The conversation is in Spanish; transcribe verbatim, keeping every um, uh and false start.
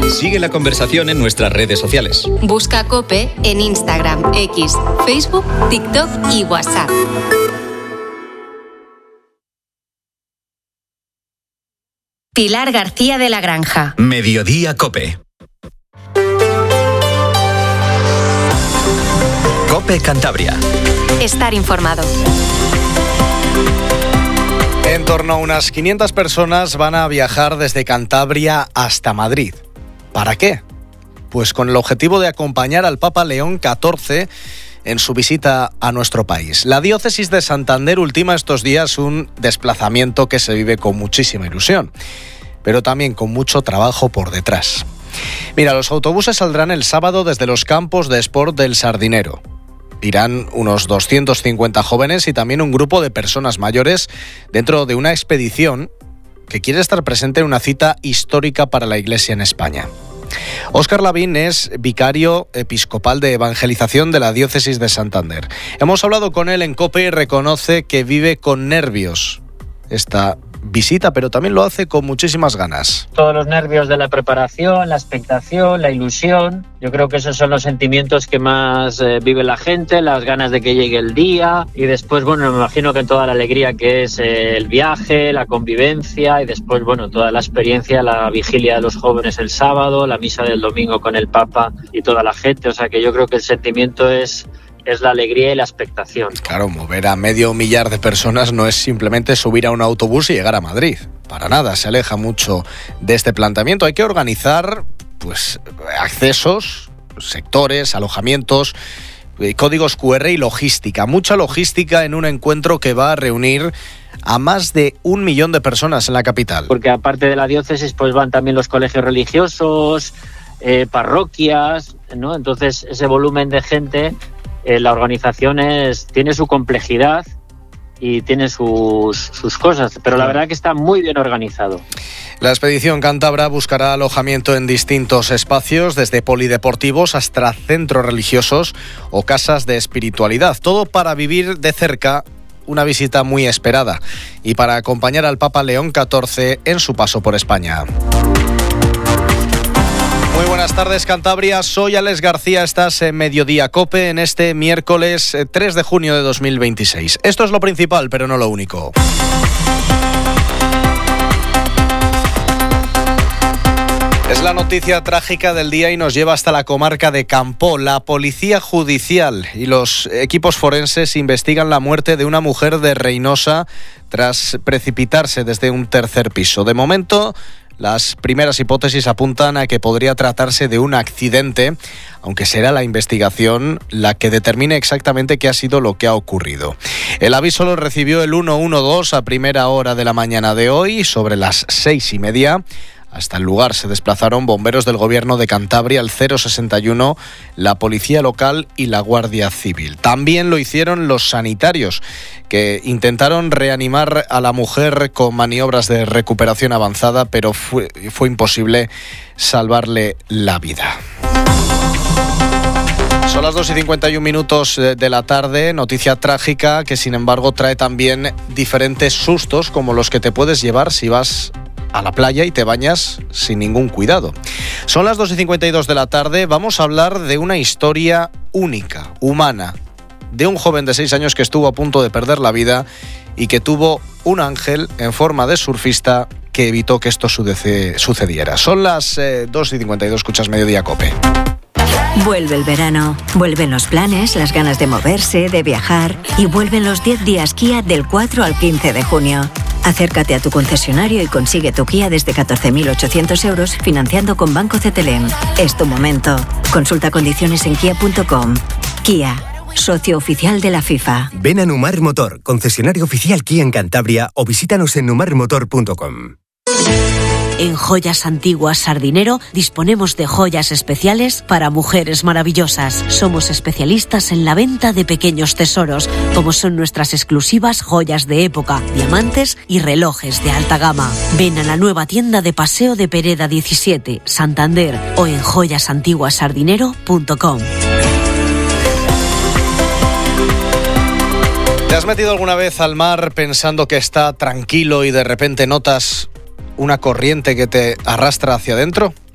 Sigue la conversación en nuestras redes sociales. Busca COPE en Instagram, X, Facebook, TikTok y WhatsApp. Pilar García de la Granja. Mediodía COPE. COPE Cantabria. Estar informado. En torno a unas quinientas personas van a viajar desde Cantabria hasta Madrid. ¿Para qué? Pues con el objetivo de acompañar al Papa León catorce en su visita a nuestro país. La diócesis de Santander ultima estos días un desplazamiento que se vive con muchísima ilusión, pero también con mucho trabajo por detrás. Mira, los autobuses saldrán el sábado desde los campos de Sport del Sardinero. Irán unos doscientos cincuenta jóvenes y también un grupo de personas mayores dentro de una expedición que quiere estar presente en una cita histórica para la Iglesia en España. Óscar Lavín es vicario episcopal de evangelización de la diócesis de Santander. Hemos hablado con él en COPE y reconoce que vive con nervios esta visita, pero también lo hace con muchísimas ganas. Todos los nervios de la preparación, la expectación, la ilusión. Yo creo que esos son los sentimientos que más eh, vive la gente, las ganas de que llegue el día y después, bueno, me imagino que toda la alegría que es eh, el viaje, la convivencia y después, bueno, toda la experiencia, la vigilia de los jóvenes el sábado, la misa del domingo con el Papa y toda la gente. O sea que yo creo que el sentimiento es... es la alegría y la expectación. Claro, mover a medio millar de personas no es simplemente subir a un autobús y llegar a Madrid. Para nada, se aleja mucho de este planteamiento. Hay que organizar, pues, accesos, sectores, alojamientos, códigos cu erre y logística. Mucha logística en un encuentro que va a reunir a más de un millón de personas en la capital. Porque aparte de la diócesis, pues van también los colegios religiosos, eh, parroquias, ¿no? Entonces, ese volumen de gente... Eh, la organización es, tiene su complejidad y tiene sus, sus cosas, pero la verdad que está muy bien organizado. La expedición cántabra buscará alojamiento en distintos espacios, desde polideportivos hasta centros religiosos o casas de espiritualidad, todo para vivir de cerca una visita muy esperada y para acompañar al Papa León catorce en su paso por España. Muy buenas tardes, Cantabria. Soy Alex García. Estás en Mediodía COPE en este miércoles tres de junio de dos mil veintiséis. Esto es lo principal, pero no lo único. Es la noticia trágica del día y nos lleva hasta la comarca de Campó. La policía judicial y los equipos forenses investigan la muerte de una mujer de Reynosa tras precipitarse desde un tercer piso. De momento, las primeras hipótesis apuntan a que podría tratarse de un accidente, aunque será la investigación la que determine exactamente qué ha sido lo que ha ocurrido. El aviso lo recibió el uno uno dos a primera hora de la mañana de hoy, sobre las seis y media. Hasta el lugar se desplazaron bomberos del Gobierno de Cantabria, el cero sesenta y uno, la Policía Local y la Guardia Civil. También lo hicieron los sanitarios, que intentaron reanimar a la mujer con maniobras de recuperación avanzada, pero fue, fue imposible salvarle la vida. Son las dos y cincuenta y un minutos de la tarde, noticia trágica que sin embargo trae también diferentes sustos como los que te puedes llevar si vas a la playa y te bañas sin ningún cuidado. Son las dos y cincuenta y dos de la tarde, vamos a hablar de una historia única, humana, de un joven de seis años que estuvo a punto de perder la vida y que tuvo un ángel en forma de surfista que evitó que esto sucediera. Son las eh, dos y cincuenta y dos, escuchas Mediodía COPE. Vuelve el verano, vuelven los planes, las ganas de moverse, de viajar y vuelven los diez días Kia del cuatro al quince de junio. Acércate a tu concesionario y consigue tu Kia desde catorce mil ochocientos euros financiando con Banco Cetelem. Es tu momento. Consulta condiciones en kia punto com. Kia, socio oficial de la FIFA. Ven a Numar Motor, concesionario oficial Kia en Cantabria, o visítanos en numar motor punto com. En Joyas Antiguas Sardinero disponemos de joyas especiales para mujeres maravillosas. Somos especialistas en la venta de pequeños tesoros, como son nuestras exclusivas joyas de época, diamantes y relojes de alta gama. Ven a la nueva tienda de Paseo de Pereda diecisiete, Santander, o en joyas antiguas sardinero punto com. ¿Te has metido alguna vez al mar pensando que está tranquilo y de repente notas una corriente que te arrastra hacia adentro?